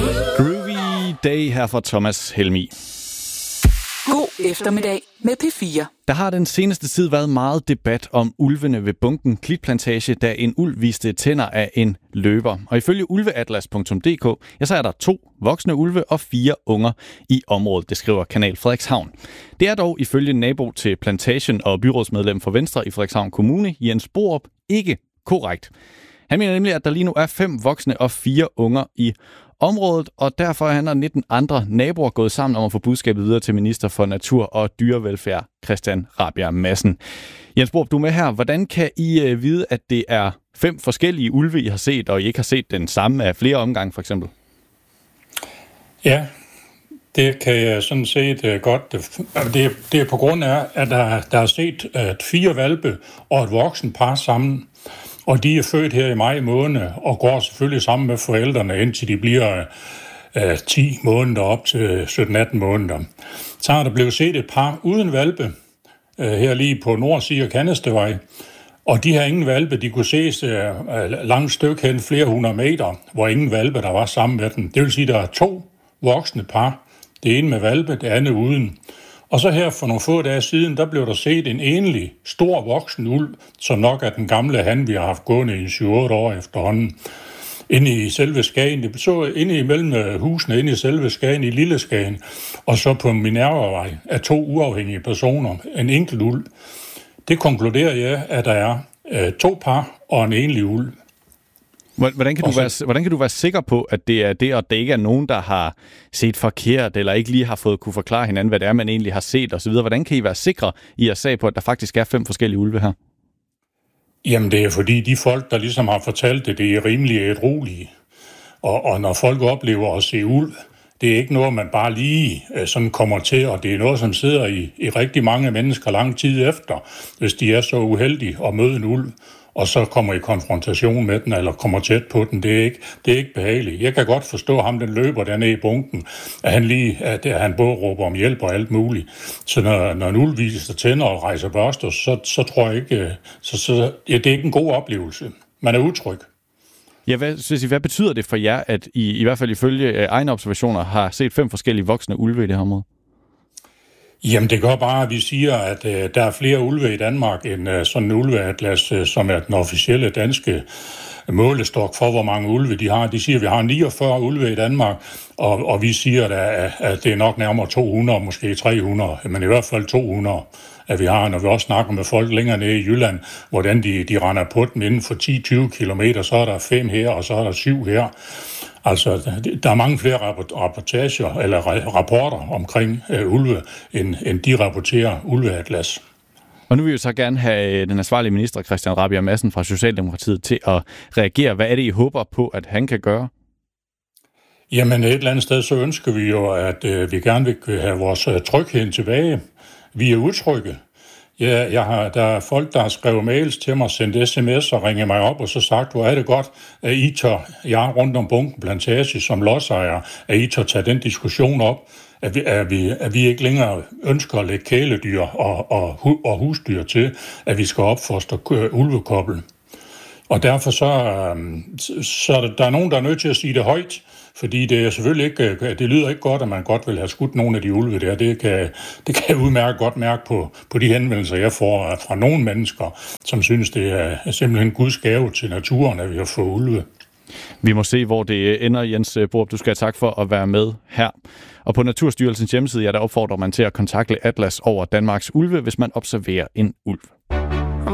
Groovy Day her fra Thomas Helmig. God eftermiddag med P4. Der har den seneste tid været meget debat om ulvene ved Bunken Klitplantage, da en ulv viste tænder af en løber. Og ifølge ulveatlas.dk, ja, så er der 2 voksne ulve og 4 unger i området, det skriver Kanal Frederikshavn. Det er dog ifølge nabo til plantagen og byrådsmedlem for Venstre i Frederikshavn Kommune, Jens Borup, ikke korrekt. Han mener nemlig, at der lige nu er 5 voksne og 4 unger i området, og derfor er han og 19 andre naboer gået sammen om at få budskabet videre til minister for natur og dyrevelfærd, Christian Rabjerg Madsen. Jens Borup, du er med her. Hvordan kan I vide, at det er 5 forskellige ulve, I har set, og I ikke har set den samme af flere omgange, for eksempel? Ja, det kan jeg sådan set godt. Det er på grund af, at der er set 4 hvalpe og et voksen par sammen. Og de er født her i maj måned, og går selvfølgelig sammen med forældrene, indtil de bliver 10 måneder op til 17-18 måneder. Så har der blevet set et par uden hvalpe, her lige på nordside af Kannestevej. Og de her ingen hvalpe, de kunne ses langt stykke hen, flere hundrede meter, hvor ingen hvalpe, der var sammen med dem. Det vil sige, at der er 2 voksne par. Det ene med hvalpe, det andet uden. Og så her for nogle få dage siden, der blev der set en enlig, stor voksen ulv, som nok er den gamle han, vi har haft gående i 7-8 år efterhånden, inde i selve Skagen. Det så inde imellem husene, inde i selve Skagen, i Lille Skagen, og så på Minervavej af 2 uafhængige personer, en enkelt ulv. Det konkluderer jeg, at der er 2 par og en enlig ulv. Hvordan kan du være sikker på, at det er det, og det ikke er nogen, der har set forkert, eller ikke lige har kunne forklare hinanden, hvad det er, man egentlig har set osv.? Hvordan kan I være sikre i at sige på, at der faktisk er 5 forskellige ulve her? Jamen, det er fordi de folk, der ligesom har fortalt det, det er rimelig ædruelige. Og når folk oplever at se ulv, det er ikke noget, man bare lige sådan kommer til, og det er noget, som sidder i rigtig mange mennesker lang tid efter, hvis de er så uheldige at møde en ulv, og så kommer i konfrontation med den, eller kommer tæt på den. Det er ikke behageligt. Jeg kan godt forstå ham, den løber dernede i bunken, at han både råber om hjælp og alt muligt. Så når en ulv viser sig tænder og rejser børster, så tror jeg ikke, det er ikke en god oplevelse. Man er utryg. Ja, hvad betyder det for jer, at I hvert fald ifølge egne observationer har set 5 forskellige voksne ulve i det her område? Jamen, det gør bare, at vi siger, at der er flere ulve i Danmark end sådan en ulveatlas, som er den officielle danske målestok for, hvor mange ulve de har. De siger, at vi har 49 ulve i Danmark, og vi siger, at det er nok nærmere 200, måske 300, men i hvert fald 200, at vi har. Når vi også snakker med folk længere nede i Jylland, hvordan de render på dem inden for 10-20 kilometer, så er der 5 her, og så er der 7 her. Altså, der er mange flere rapportager eller rapporter omkring ulve, end de rapporterer ulveatlas. Og nu vil vi jo så gerne have den ansvarlige minister, Christian Rabjerg Madsen fra Socialdemokratiet, til at reagere. Hvad er det, I håber på, at han kan gøre? Jamen, et eller andet sted, så ønsker vi jo, at vi gerne vil have vores tryghed tilbage. Vi er utrygge. Ja, der er folk, der har skrevet mails til mig, sendt sms og ringet mig op og så sagt, hvor er det godt, at I tør, jeg rundt om Bunken Plantage som lodsejer, at I tør tage den diskussion op, at vi ikke længere ønsker at lægge kæledyr og husdyr til, at vi skal opfostre ulvekobbel. Og derfor så der er nogen, der er nødt til at sige det højt, fordi det er selvfølgelig ikke, det lyder ikke godt, at man godt vil have skudt nogle af de ulve der. Det kan jeg udmærket godt mærke på de henvendelser, jeg får fra nogle mennesker, som synes, det er simpelthen Guds gave til naturen, at vi har fået ulve. Vi må se, hvor det ender, Jens Borup. Du skal have tak for at være med her. Og på Naturstyrelsens hjemmeside, der opfordrer man til at kontakte Atlas over Danmarks ulve, hvis man observerer en ulv.